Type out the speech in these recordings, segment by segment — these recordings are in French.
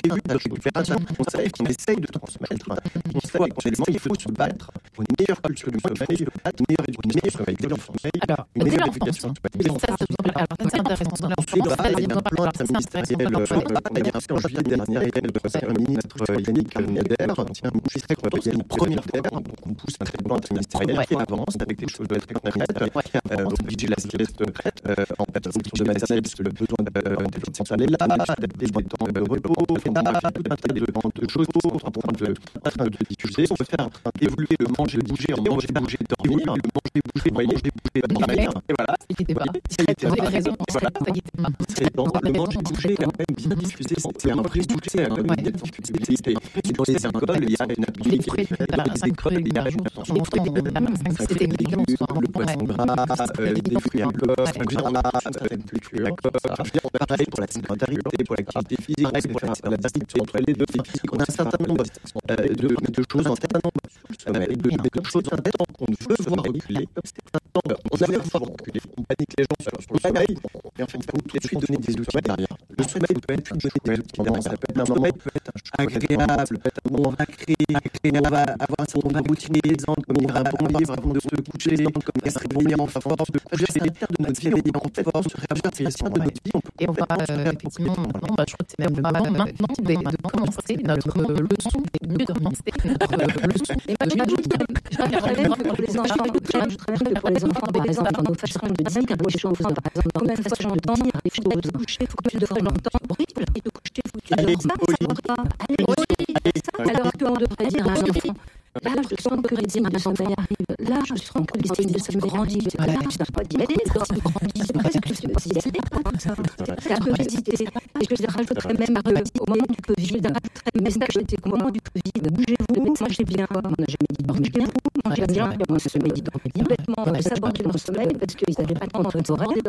prévu de récupération de conseils qu'on essaye de transmettre. Il faut se battre pour une meilleure culture du sommeil, une meilleure éducation sommeil de l'enfant, une meilleure éducation. C'est intéressant. Il y a un plan interministériel en juillet dernier, le ministre Yannick Nader, je sais qu'il y a une première fois, donc on pousse un plan interministériel qui avance avec des choses très concrètes, au budget de la sécurité en fait, de matériel, parce que le besoin de centrale est là, des temps de repos, tout un tas de choses en train de diffuser. On peut faire évoluer le manger, bouger, dormir, le manger, bouger, dormir, et voilà. Vous avez raison, le manger, bouger, quand même bien diffusé, c'est un prix bouger, c'est un code, il y a une activité, il y a le poisson gras, des fruits à coffre, une culture à coffre, on va parler pour la sédentarité, pour l'activité physique, pour la distinction entre les deux. On a un certain nombre de choses en tête, de choses en tête qu'on veut voir reculer. On a l'air fort reculer, on panique les gens sur le sommeil, et en fait, il faut tout de suite donner des outils derrière. Le sommeil peut être donner des outils derrière, ça peut être un moment agréable, on va créer, on va avoir son routine aisante, comme lire un bon livre avant de se coucher, comme se réveiller en force, de coucher, c'est l'état de notre vie, en fait, force, c'est l'état de notre vie, et on va effectivement, je crois que c'est même le moment maintenant de commencer notre leçon de méthodicité, notre leçon pour les enfants, par exemple, dans nos façons de dire les choses, par exemple, dans nos façons de dire les choses, coucher, faut que tu dors longtemps, et te coucher, faut que tu dors ça, alors qu'on devrait dire à un enfant, là, je sens que dire à un enfant, là, je sens que les signes de sommeil grandissent, là, je ne sais pas dire, mais les grandissent, c'est la curiosité, et je rajouterais même au moment du Covid, un message était au moment du Covid, bougez-vous, mangez bien, on n'a jamais dit dormez-vous, mangez bien, on s'est jamais dit dormez bien, complètement saboter dans le sommeil, parce qu'ils n'avaient pas de contrôle horaire,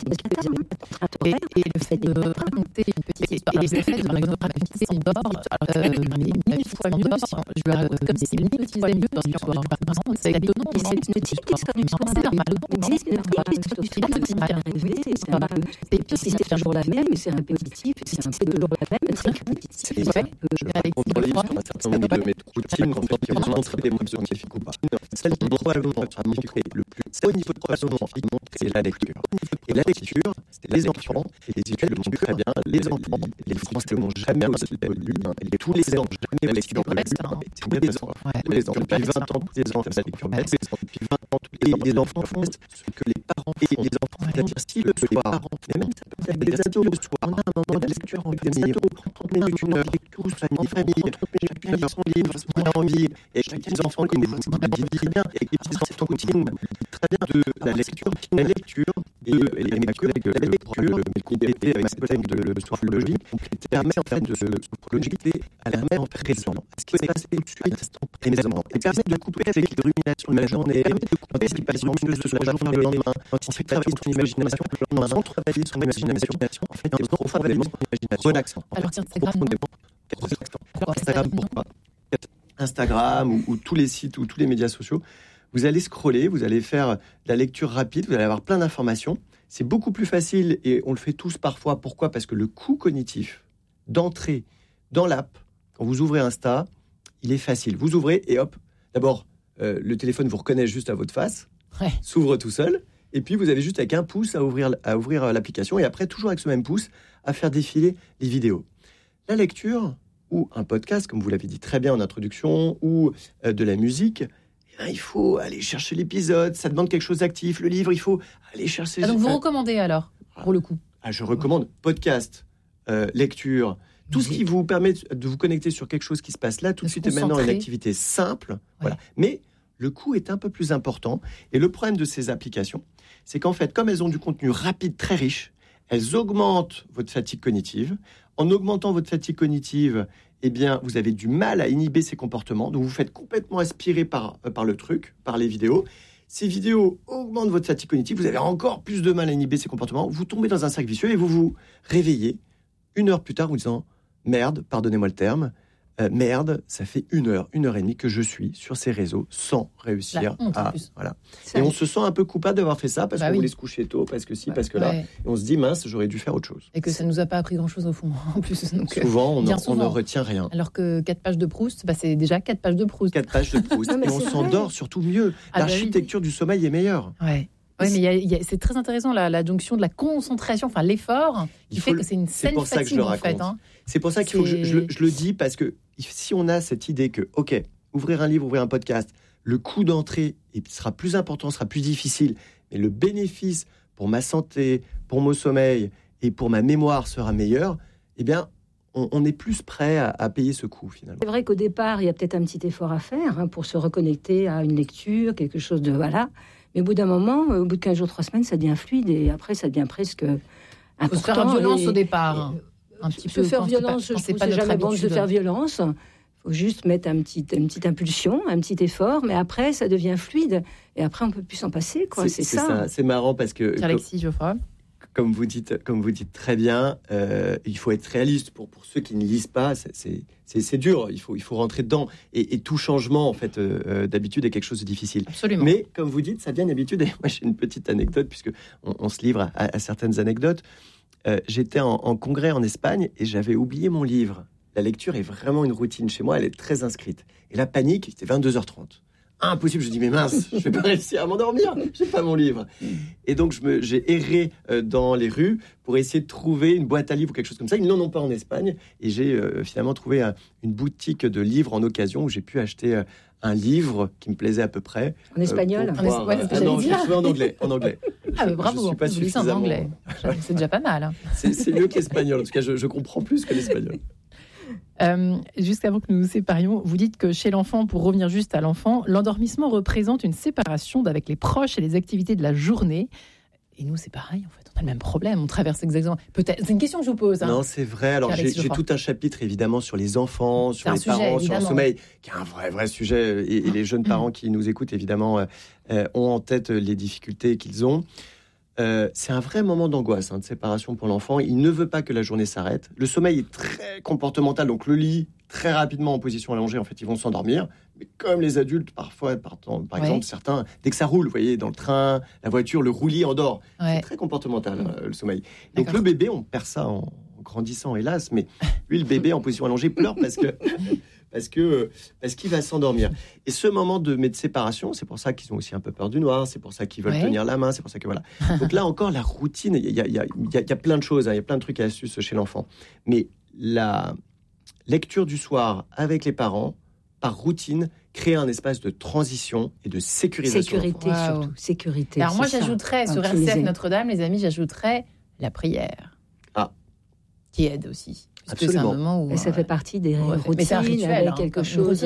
et le fait de raconter une petite histoire, et le fait de raconter son dort, mille fois mieux, comme si mille fois mieux dans une histoire, par exemple, c'est étonnant, c'est une petite histoire, c'est normal, c'est toujours la même, mais c'est répétitif, c'est toujours la même, c'est répétitif. Dans les livres, un certain nombre de méthodes routines, qui vont montrer des moyens scientifiques ou pas. Celle qui probablement a montré le plus haut niveau de progression scientifique, c'est la lecture. Et la lecture, c'est les enfants, et les études le montrent très bien, les enfants, les Français n'ont jamais lu, et tous les ans, jamais la lecture de la c'est des enfants. Depuis 20 ans, tous les ans, la lecture baisse, depuis 20 ans, tous les enfants font ce que les parents et les enfants, c'est-à-dire si le soir, mais même ça peut être des ados le soir, on a un moment de lecture en des ados, 30 minutes, une heure de lecture, famille, chacun a son livre, son envie, et chaque des enfants qui vivent très bien, et qui sont en continu, très bien de la lecture, et mes collègues de la lecture, mes complétés avec mes collègues de sophrologie, permet en fait de se projeter à la mer en présent, ce qui s'est passé tout de suite à l'instant présent, et permet de couper avec les ruminations de la journée, permet de couper ce qui passe sur la journée le lendemain, quand il fait travailler son imagination, le lendemain, sans travailler son imagination, en fait, sans travailler son imagination, relaxant. Alors tiens, c'est grave. Instagram ou tous les sites ou tous les médias sociaux, vous allez scroller, vous allez faire de la lecture rapide, vous allez avoir plein d'informations. C'est beaucoup plus facile et on le fait tous parfois. Pourquoi ? Parce que le coût cognitif d'entrer dans l'app, quand vous ouvrez Insta, il est facile. Vous ouvrez et hop, d'abord, le téléphone vous reconnaît juste à votre face, s'ouvre tout seul, et puis vous avez juste avec un pouce à ouvrir l'application et après, toujours avec ce même pouce, à faire défiler les vidéos. La lecture ou un podcast, comme vous l'avez dit très bien en introduction, ou de la musique, il faut aller chercher l'épisode, ça demande quelque chose d'actif. Le livre, il faut aller chercher... Donc vous recommandez alors, pour le coup ? Je recommande podcast, lecture, tout ce qui vous permet de vous connecter sur quelque chose qui se passe là, tout de suite et maintenant, une activité simple. Ouais. Voilà. Mais le coût est un peu plus important. Et le problème de ces applications, c'est qu'en fait, comme elles ont du contenu rapide, très riche, elles augmentent votre fatigue cognitive. En augmentant votre fatigue cognitive, eh bien, vous avez du mal à inhiber ces comportements. Donc, vous faites complètement aspirer par le truc, par les vidéos. Ces vidéos augmentent votre fatigue cognitive. Vous avez encore plus de mal à inhiber ces comportements. Vous tombez dans un cercle vicieux et vous vous réveillez 1 heure plus tard en vous disant « Merde, pardonnez-moi le terme, merde, ça fait 1h et demie que je suis sur ces réseaux sans réussir à... Voilà. Et on se sent un peu coupable d'avoir fait ça parce qu'on voulait se coucher tôt, parce que si, parce que là. Et on se dit, mince, j'aurais dû faire autre chose. Et que ça ne nous a pas appris grand-chose au fond, en plus. Donc, souvent, on ne retient rien. Alors que 4 pages de Proust, c'est déjà 4 pages de Proust. 4 pages de Proust. Et on s'endort surtout mieux. L'architecture du sommeil est meilleure. Oui, mais c'est très intéressant, la jonction de la concentration, l'effort, qui fait que c'est une saine fatigue, en fait. C'est pour ça qu'il faut que je le dis, parce que si on a cette idée que, OK, ouvrir un livre, ouvrir un podcast, le coût d'entrée sera plus important, sera plus difficile, mais le bénéfice pour ma santé, pour mon sommeil et pour ma mémoire sera meilleur, eh bien, on est plus prêt à payer ce coût, finalement. C'est vrai qu'au départ, il y a peut-être un petit effort à faire pour se reconnecter à une lecture, quelque chose de... Voilà. Mais au bout d'un moment, au bout de 15 jours, 3 semaines, ça devient fluide et après, ça devient presque important. Il faut se faire violence au départ. Un petit peu. Se faire violence, je ne sais jamais bon de se faire violence. Il faut juste mettre une petite impulsion, un petit effort, mais après, ça devient fluide. Et après, on ne peut plus s'en passer, quoi. C'est ça. C'est marrant parce que... Alexis Geoffroy. Comme vous dites très bien, il faut être réaliste. Pour ceux qui ne lisent pas, c'est dur. Il faut rentrer dedans. Et tout changement, en fait, d'habitude, est quelque chose de difficile. Absolument. Mais comme vous dites, ça devient une habitude. Et moi, j'ai une petite anecdote, puisque on se livre à certaines anecdotes. J'étais en congrès en Espagne et j'avais oublié mon livre. La lecture est vraiment une routine chez moi. Elle est très inscrite. Et la panique, c'était 22h30. Impossible, je dis mais mince, je vais pas réussir à m'endormir, j'ai pas mon livre. Et donc j'ai erré dans les rues pour essayer de trouver une boîte à livres ou quelque chose comme ça. Ils n'en ont pas en Espagne et j'ai finalement trouvé une boutique de livres en occasion où j'ai pu acheter un livre qui me plaisait à peu près. En espagnol. Non, je l'ai trouvé en anglais. Bravo, je suis pas suffisamment... en anglais. C'est déjà pas mal. C'est mieux que l'espagnol. En tout cas, je comprends plus que l'espagnol. Juste avant que nous nous séparions, vous dites que chez l'enfant, pour revenir juste à l'enfant, l'endormissement représente une séparation avec les proches et les activités de la journée. Et nous, c'est pareil, en fait, on a le même problème, on traverse exactement. Peut-être, c'est une question que je vous pose. Non, c'est vrai. Alors, j'ai tout un chapitre, évidemment, sur les enfants, sur les parents, sur le sommeil, qui est un vrai sujet. Et les jeunes parents qui nous écoutent, évidemment, ont en tête les difficultés qu'ils ont. C'est un vrai moment d'angoisse, de séparation pour l'enfant. Il ne veut pas que la journée s'arrête. Le sommeil est très comportemental, donc le lit, très rapidement en position allongée, en fait, ils vont s'endormir. Mais comme les adultes, parfois, par exemple, certains, dès que ça roule, vous voyez, dans le train, la voiture, le roulis endort. C'est très comportemental, le sommeil. Donc le bébé, on perd ça en grandissant, hélas, mais lui, le bébé en position allongée pleure parce qu'il va s'endormir. Et ce moment de séparation, c'est pour ça qu'ils ont aussi un peu peur du noir, c'est pour ça qu'ils veulent tenir la main, c'est pour ça que voilà. Donc là encore, la routine, il y a plein de choses, il y a plein de trucs et astuces chez l'enfant. Mais la lecture du soir avec les parents, par routine, crée un espace de transition et de sécurisation. Surtout. Sécurité. Alors moi, j'ajouterais sur RCF Notre-Dame, les amis, j'ajouterais la prière. Qui aide aussi. Absolument. C'est un moment où, et ça fait partie des routines, mais c'est un rituel, avec quelque chose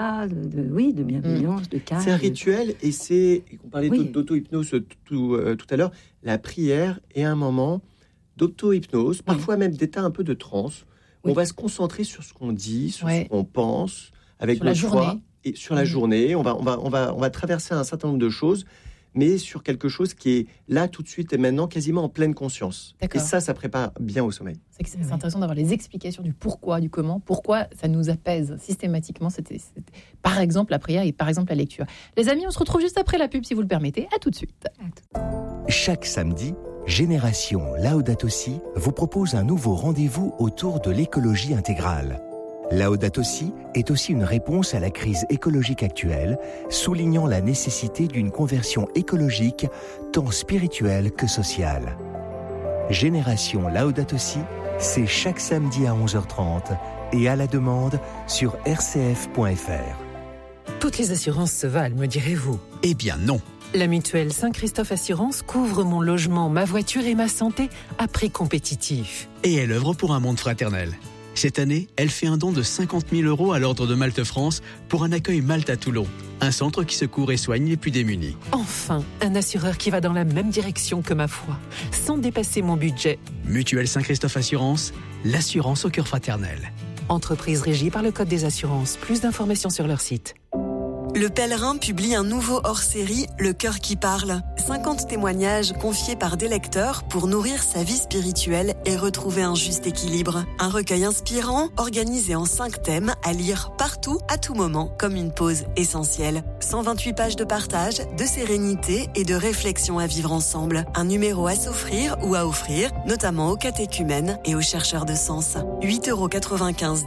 de bienveillance, de calme. C'est un rituel et on parlait d'auto-hypnose tout à l'heure, la prière est un moment d'auto-hypnose, parfois même d'état un peu de transe, où on va se concentrer sur ce qu'on dit, sur ce qu'on pense, avec notre foi, et sur la journée. On va traverser un certain nombre de choses, mais sur quelque chose qui est là tout de suite et maintenant quasiment en pleine conscience. D'accord. Et ça prépare bien au sommeil. C'est intéressant d'avoir les explications du pourquoi, du comment, pourquoi ça nous apaise systématiquement. C'était par exemple la prière et par exemple la lecture. Les amis, on se retrouve juste après la pub si vous le permettez. À tout de suite. Chaque samedi, Génération Laudato Si vous propose un nouveau rendez-vous autour de l'écologie intégrale. Laudato Si est aussi une réponse à la crise écologique actuelle, soulignant la nécessité d'une conversion écologique tant spirituelle que sociale. Génération Laudato Si, c'est chaque samedi à 11h30 et à la demande sur rcf.fr. Toutes les assurances se valent, me direz-vous? Eh bien non. La mutuelle Saint-Christophe Assurance couvre mon logement, ma voiture et ma santé à prix compétitif. Et elle œuvre pour un monde fraternel. Cette année, elle fait un don de 50 000 € à l'Ordre de Malte France pour un accueil Malte à Toulon, un centre qui secourt et soigne les plus démunis. Enfin, un assureur qui va dans la même direction que ma foi, sans dépasser mon budget. Mutuelle Saint-Christophe Assurance, l'assurance au cœur fraternel. Entreprise régie par le Code des assurances. Plus d'informations sur leur site. Le Pèlerin publie un nouveau hors-série, Le Cœur qui parle. 50 témoignages confiés par des lecteurs pour nourrir sa vie spirituelle et retrouver un juste équilibre. Un recueil inspirant, organisé en 5 thèmes, à lire partout, à tout moment, comme une pause essentielle. 128 pages de partage, de sérénité et de réflexion à vivre ensemble. Un numéro à s'offrir ou à offrir, notamment aux catéchumènes et aux chercheurs de sens. 8,95 €